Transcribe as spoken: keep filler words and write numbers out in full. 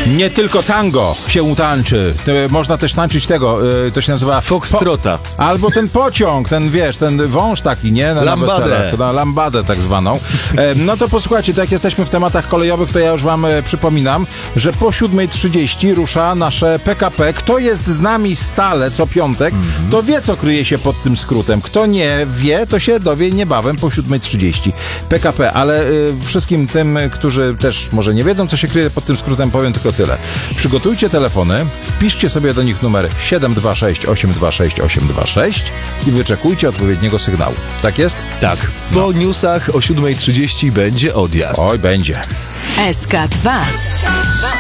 Nie tylko tango się utańczy. E, Można też tańczyć tego, e, to się nazywa... Foxtrota. Po, albo ten pociąg, ten wiesz, ten wąż taki, nie? Na, Lambadę. na weselach. Na lambadę tak zwaną. E, No to posłuchajcie, tak jak jesteśmy w tematach kolejowych, to ja już wam e, przypominam, że po siódmej trzydzieści rusza nasze P K P. Kto jest z nami stale co piątek, mm-hmm. to wie, co kryje się pod tym skrótem. Kto nie wie, to się dowie niebawem po siódmej trzydzieści. P K P, ale y, wszystkim tym, którzy też może nie wiedzą, co się kryje pod tym skrótem, powiem tylko tyle. Przygotujcie telefony, wpiszcie sobie do nich numer siedem dwa sześć osiem dwa sześć osiem dwa sześć i wyczekujcie odpowiedniego sygnału. Tak jest? Tak. Po no. newsach o siódmej trzydzieści będzie odjazd. Oj, będzie. S K dwa.